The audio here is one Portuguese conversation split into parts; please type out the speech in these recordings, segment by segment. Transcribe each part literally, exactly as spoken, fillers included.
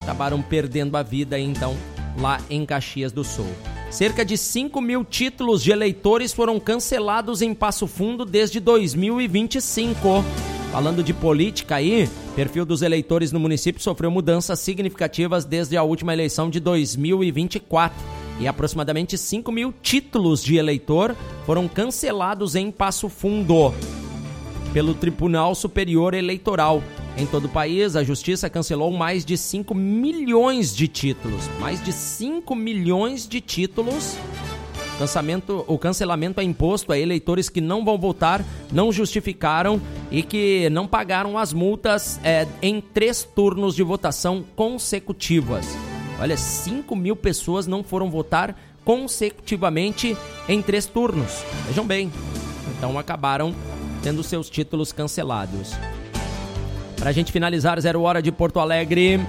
acabaram perdendo a vida, então, lá em Caxias do Sul. Cerca de cinco mil títulos de eleitores foram cancelados em Passo Fundo desde dois mil e vinte e cinco. Falando de política aí, o perfil dos eleitores no município sofreu mudanças significativas desde a última eleição de dois mil e vinte e quatro. E aproximadamente cinco mil títulos de eleitor foram cancelados em Passo Fundo pelo Tribunal Superior Eleitoral. Em todo o país, a Justiça cancelou mais de cinco milhões de títulos. Mais de cinco milhões de títulos. Cancelamento, o cancelamento é imposto a eleitores que não vão votar, não justificaram e que não pagaram as multas é, em três turnos de votação consecutivas. Olha, cinco mil pessoas não foram votar consecutivamente em três turnos. Vejam bem, então acabaram tendo seus títulos cancelados. Para a gente finalizar, zero hora de Porto Alegre.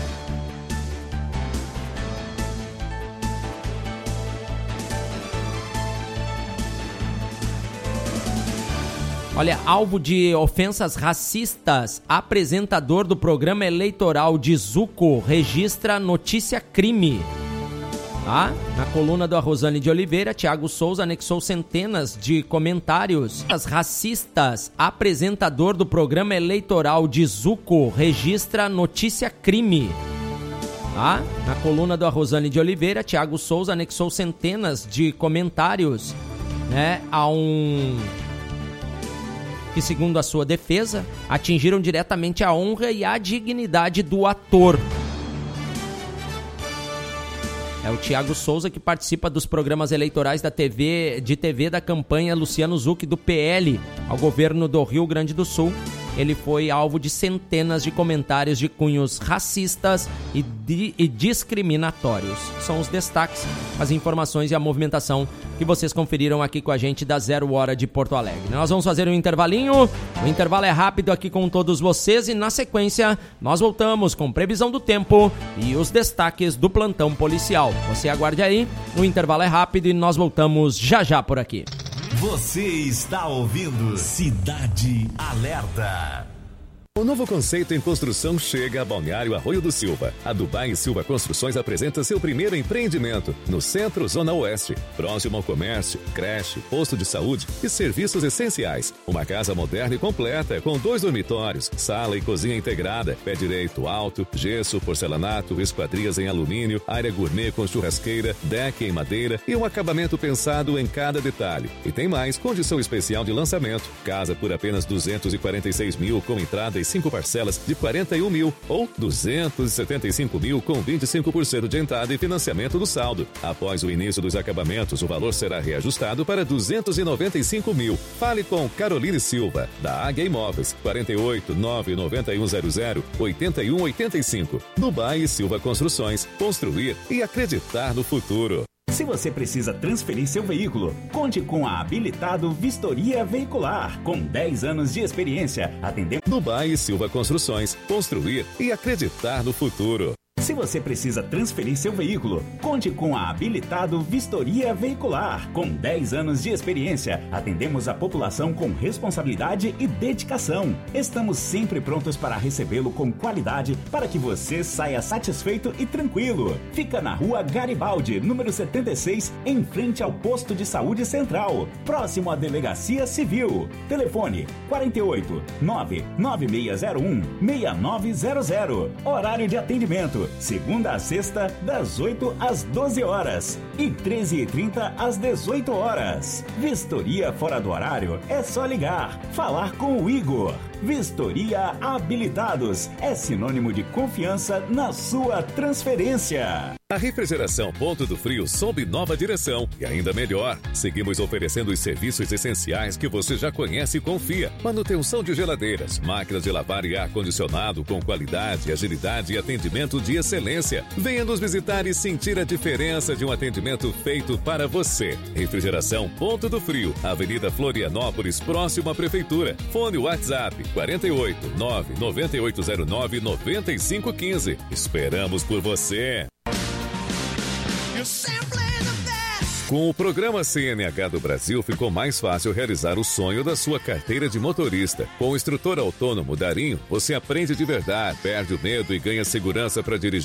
Olha, alvo de ofensas racistas, apresentador do programa eleitoral de Zuco registra notícia crime. Tá? Na coluna do Rosane de Oliveira, Thiago Souza anexou centenas de comentários. As racistas, apresentador do programa eleitoral de Zuco registra notícia crime. Tá? Na coluna do Rosane de Oliveira, Thiago Souza anexou centenas de comentários, né, a um... que, segundo a sua defesa, atingiram diretamente a honra e a dignidade do ator. É o Thiago Souza, que participa dos programas eleitorais da T V, de T V da campanha Luciano Zucchi do P L ao governo do Rio Grande do Sul. Ele foi alvo de centenas de comentários de cunhos racistas e, di- e discriminatórios. São os destaques, as informações e a movimentação que vocês conferiram aqui com a gente da Zero Hora de Porto Alegre. Nós vamos fazer um intervalinho, o intervalo é rápido aqui com todos vocês e na sequência nós voltamos com previsão do tempo e os destaques do plantão policial. Você aguarde aí, o intervalo é rápido e nós voltamos já já por aqui. Você está ouvindo Cidade Alerta. O novo conceito em construção chega a Balneário Arroio do Silva. A Dubai Silva Construções apresenta seu primeiro empreendimento no Centro Zona Oeste, próximo ao comércio, creche, posto de saúde e serviços essenciais. Uma casa moderna e completa com dois dormitórios, sala e cozinha integrada, pé direito alto, gesso, porcelanato, esquadrias em alumínio, área gourmet com churrasqueira, deck em madeira e um acabamento pensado em cada detalhe. E tem mais, condição especial de lançamento. Casa por apenas duzentos e quarenta e seis mil com entrada e cinco parcelas de quarenta e um mil ou duzentos e setenta e cinco mil com vinte e cinco por cento de entrada e financiamento do saldo. Após o início dos acabamentos, o valor será reajustado para duzentos e noventa e cinco mil. Fale com Caroline Silva, da Águia Imóveis, quarenta e oito, nove nove um zero zero, oito um oito cinco. Dubai Silva Construções, construir e acreditar no futuro. Se você precisa transferir seu veículo, conte com a Habilitado Vistoria Veicular. Com dez anos de experiência, atendemos Dubai Silva Construções, construir e acreditar no futuro. Se você precisa transferir seu veículo, conte com a Habilitado Vistoria Veicular. Com dez anos de experiência, atendemos a população com responsabilidade e dedicação. Estamos sempre prontos para recebê-lo com qualidade para que você saia satisfeito e tranquilo. Fica na rua Garibaldi, número setenta e seis, em frente ao Posto de Saúde Central, próximo à Delegacia Civil. Telefone quarenta e oito, nove nove seis zero um, seis nove zero zero. Horário de atendimento segunda a sexta, das oito às doze horas e treze e trinta às dezoito horas. Vistoria fora do horário é só ligar, falar com o Igor. Vistoria Habilitados é sinônimo de confiança na sua transferência. A Refrigeração Ponto do Frio sob nova direção e ainda melhor. Seguimos oferecendo os serviços essenciais que você já conhece e confia. Manutenção de geladeiras, máquinas de lavar e ar-condicionado com qualidade, agilidade e atendimento de excelência. Venha nos visitar e sentir a diferença de um atendimento feito para você. Refrigeração Ponto do Frio, Avenida Florianópolis, próximo à Prefeitura. Fone WhatsApp quarenta e oito, nove nove oito zero nove, nove cinco um cinco. Esperamos por você. Com o programa C N H do Brasil, ficou mais fácil realizar o sonho da sua carteira de motorista. Com o instrutor autônomo Darinho, você aprende de verdade, perde o medo e ganha segurança para dirigir